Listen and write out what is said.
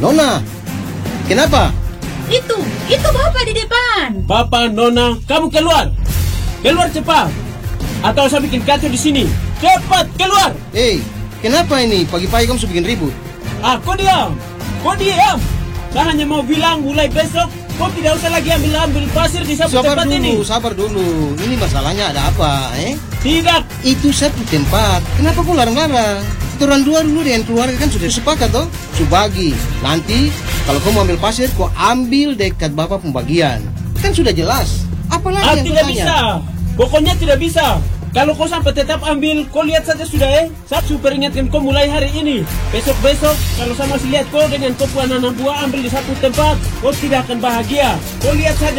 Nona, kenapa? Itu Bapak di depan. Papa, Nona, kamu keluar. Keluar cepat. Atau saya bikin kacau di sini. Cepat keluar. Kenapa ini? Pagi-pagi kamu sudah bikin ribut. Kau diam. Kau diam. Saya hanya mau bilang mulai besok kau tidak usah lagi ambil pasir di sapu tempat ini. Sabar dulu. Ini masalahnya ada apa, Tidak. Itu sapu tempat. Kenapa kau larang-larang? Orang dua dulu dengan keluarga kan sudah sepakat toh. Subagi. Nanti kalau kau mau ambil pasir, kau ambil dekat bapak pembagian. Kan sudah jelas. Apalagi yang tidak bisa. Pokoknya tidak bisa. Kalau kau sampai tetap ambil, kau lihat saja sudah Saya super ingatkan kau mulai hari ini. Besok-besok, kalau saya masih lihat kau dengan kau anak buah ambil di satu tempat, kau tidak akan bahagia. Kau lihat saja.